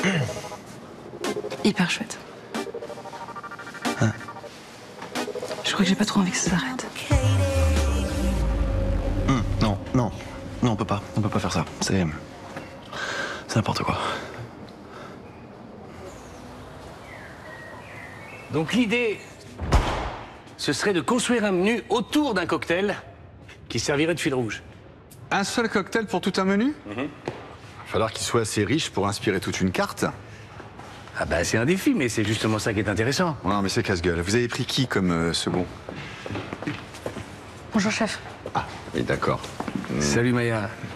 Hyper chouette. Hein? Je crois que j'ai pas trop envie que ça s'arrête. Non, non. Non, on peut pas. On peut pas faire ça. C'est n'importe quoi. Donc l'idée, ce serait de construire un menu autour d'un cocktail qui servirait de fil rouge. Un seul cocktail pour tout un menu? Il va falloir qu'il soit assez riche pour inspirer toute une carte. Ah bah c'est un défi, mais c'est justement ça qui est intéressant. Non, mais c'est casse-gueule. Vous avez pris qui comme second? Bonjour, chef. Ah, oui, d'accord. Salut Maya.